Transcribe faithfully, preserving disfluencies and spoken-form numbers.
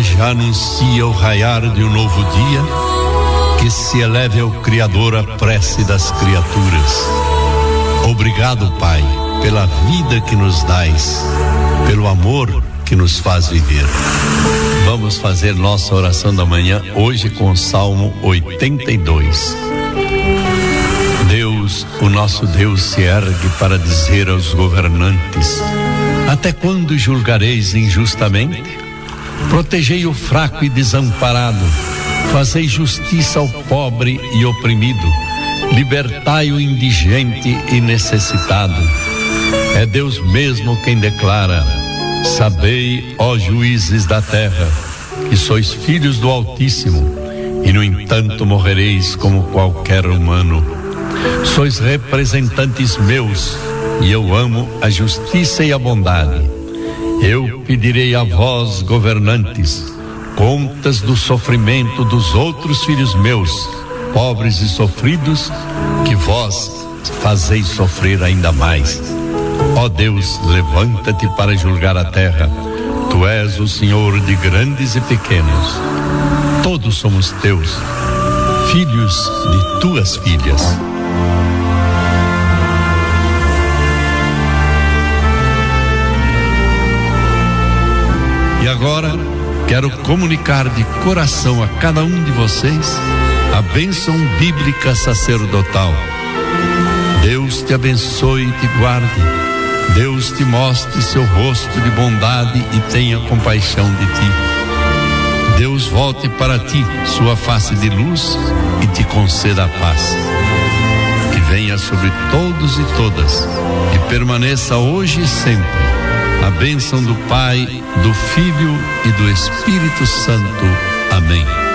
já anuncia o raiar de um novo dia, que se eleve ao Criador a prece das criaturas. Obrigado, Pai, pela vida que nos dais, pelo amor que nos faz viver. Vamos fazer nossa oração da manhã hoje com o Salmo oitenta e dois. Deus, o nosso Deus, se ergue para dizer aos governantes: até quando julgareis injustamente? Protegei o fraco e desamparado, fazei justiça ao pobre e oprimido, libertai o indigente e necessitado. É Deus mesmo quem declara: sabei, ó juízes da terra, que sois filhos do Altíssimo, e no entanto morrereis como qualquer humano. Sois representantes meus, e eu amo a justiça e a bondade. Eu pedirei a vós, governantes, contas do sofrimento dos outros filhos meus, pobres e sofridos, que vós fazeis sofrer ainda mais. Ó Deus, levanta-te para julgar a terra. Tu és o Senhor de grandes e pequenos. Todos somos teus, filhos de tuas filhas. E agora quero comunicar de coração a cada um de vocês a bênção bíblica sacerdotal. Deus te abençoe e te guarde. Deus te mostre seu rosto de bondade e tenha compaixão de ti. Deus volte para ti sua face de luz e te conceda a paz. Que venha sobre todos e todas e permaneça hoje e sempre a bênção do Pai, do Filho e do Espírito Santo. Amém.